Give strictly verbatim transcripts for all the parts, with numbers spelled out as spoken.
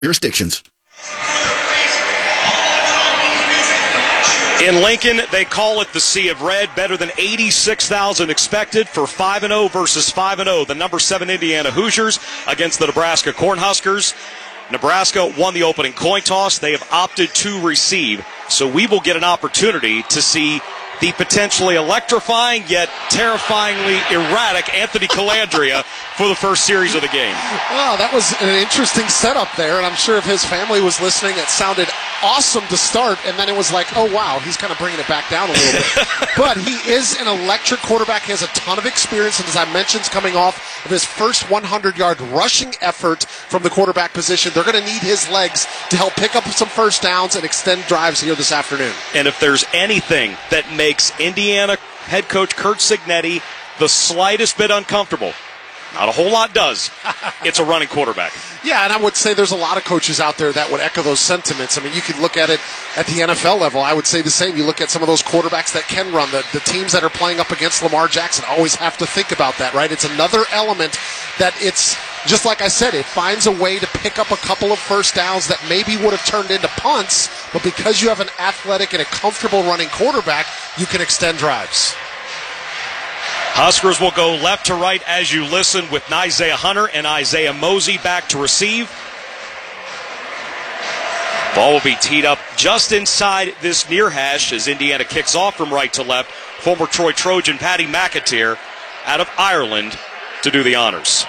jurisdictions. In Lincoln, they call it the Sea of Red. Better than eighty-six thousand expected for five and oh versus five and oh. The number seven Indiana Hoosiers against the Nebraska Cornhuskers. Nebraska won the opening coin toss. They have opted to receive. So we will get an opportunity to see the potentially electrifying yet terrifyingly erratic Anthony Calandria for the first series of the game. Well, that was an interesting setup there, and I'm sure if his family was listening, it sounded awesome to start, and then it was like, oh, wow, he's kind of bringing it back down a little bit. But he is an electric quarterback. He has a ton of experience, and as I mentioned, coming off of his first hundred-yard rushing effort from the quarterback position. They're going to need his legs to help pick up some first downs and extend drives here this afternoon. And if there's anything that makes Indiana head coach Curt Cignetti the slightest bit uncomfortable, not a whole lot does, it's a running quarterback. Yeah, and I would say there's a lot of coaches out there that would echo those sentiments. I mean, you could look at it at the N F L level. I would say the same. You look at some of those quarterbacks that can run. The, the teams that are playing up against Lamar Jackson always have to think about that, right? It's another element that it's, just like I said, it finds a way to pick up a couple of first downs that maybe would have turned into punts, but because you have an athletic and a comfortable running quarterback, you can extend drives. Huskers will go left to right as you listen with Isaiah Hunter and Isaiah Mosey back to receive. Ball will be teed up just inside this near hash as Indiana kicks off from right to left. Former Troy Trojan Paddy McAteer out of Ireland to do the honors.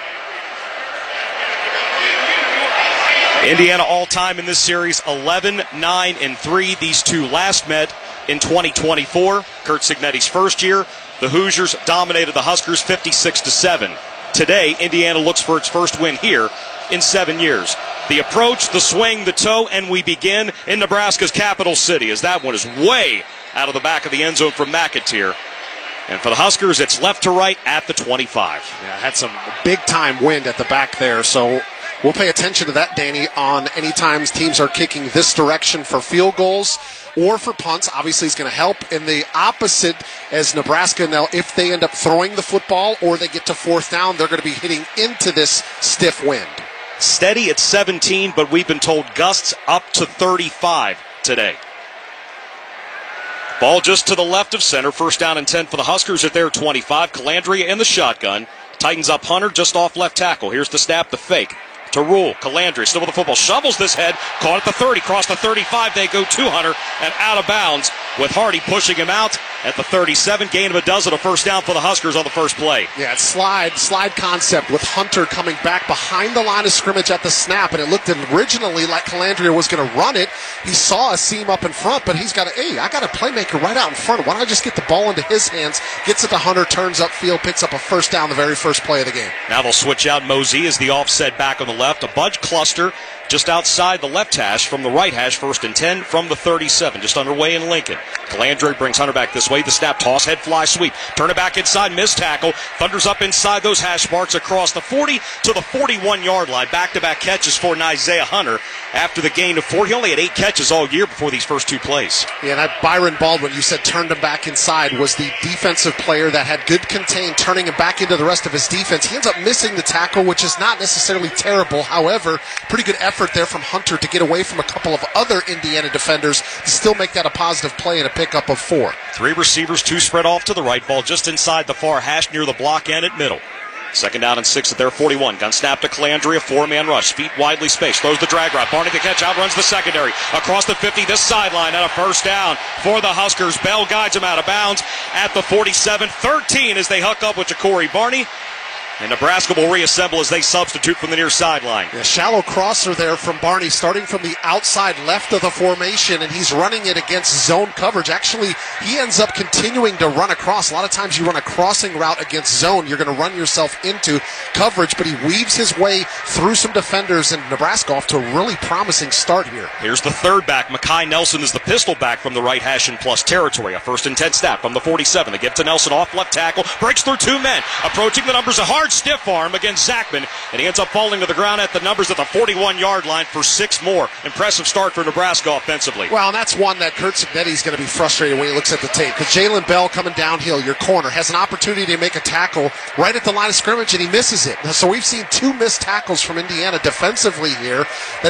Indiana all-time in this series, eleven, nine, and three. These two last met in twenty twenty-four, Curt Cignetti's first year. The Hoosiers dominated the Huskers fifty-six to seven. Today, Indiana looks for its first win here in seven years. The approach, the swing, the toe, and we begin in Nebraska's capital city, as that one is way out of the back of the end zone from McAteer. And for the Huskers, it's left to right at the twenty-five. Yeah, had some big-time wind at the back there, so we'll pay attention to that, Danny, on any times teams are kicking this direction for field goals or for punts. Obviously, it's going to help. In the opposite, as Nebraska now, if they end up throwing the football or they get to fourth down, they're going to be hitting into this stiff wind. Steady at seventeen, but we've been told gusts up to thirty-five today. Ball just to the left of center. First down and ten for the Huskers at their twenty-five. Calandria in the shotgun. Tightens up Hunter just off left tackle. Here's the snap, the fake. To Rule. Calandria still with the football. Shovels this head. Caught at the thirty. Crossed the thirty-five. They go to Hunter and out of bounds with Hardy pushing him out at the thirty-seven. Gain of a dozen. A first down for the Huskers on the first play. Yeah, it's slide, slide concept with Hunter coming back behind the line of scrimmage at the snap, and it looked originally like Calandria was going to run it. He saw a seam up in front, but he's got a, hey, I got a playmaker right out in front. Why don't I just get the ball into his hands? Gets it to Hunter, turns upfield, picks up a first down the very first play of the game. Now they'll switch out Mosey as the offset back on the left. A bunch cluster just outside the left hash from the right hash. First and ten from the thirty-seven. Just underway in Lincoln. Calandria brings Hunter back this way. The snap, toss, head fly, sweep. Turn it back inside, missed tackle. Thunders up inside those hash marks across the forty to the forty-one-yard line. Back-to-back catches for Isaiah Hunter after the gain of four. He only had eight catches all year before these first two plays. Yeah, and that Byron Baldwin, you said turned him back inside, was the defensive player that had good contain, turning him back into the rest of his defense. He ends up missing the tackle, which is not necessarily terrible. However, pretty good effort there from Hunter to get away from a couple of other Indiana defenders to still make that a positive play and a pickup of four. Three receivers, two spread off to the right. Ball just inside the far hash near the block end at middle. Second down and six at their forty-one. Gun snap to Calandria, four-man rush. Feet widely spaced. Throws the drag route. Barney the catch, outruns the secondary. Across the fifty, this sideline, and a first down for the Huskers. Bell guides him out of bounds at the forty-seven. thirteen as they hook up with Ja'Cory Barney. And Nebraska will reassemble as they substitute from the near sideline. Yeah, shallow crosser there from Barney, starting from the outside left of the formation, and he's running it against zone coverage. Actually, he ends up continuing to run across. A lot of times you run a crossing route against zone, you're going to run yourself into coverage, but he weaves his way through some defenders, and Nebraska off to a really promising start here. Here's the third back. Makai Nelson is the pistol back from the right hash in plus territory. A first and ten snap from the forty-seven. They give to Nelson off left tackle. Breaks through two men. Approaching the numbers of Hard. hard stiff arm against Zachman, and he ends up falling to the ground at the numbers at the forty-one-yard line for six more. Impressive start for Nebraska offensively. Well, and that's one that Curt Cignetti is going to be frustrated when he looks at the tape, because Jalen Bell coming downhill, your corner, has an opportunity to make a tackle right at the line of scrimmage, and he misses it. So we've seen two missed tackles from Indiana defensively here.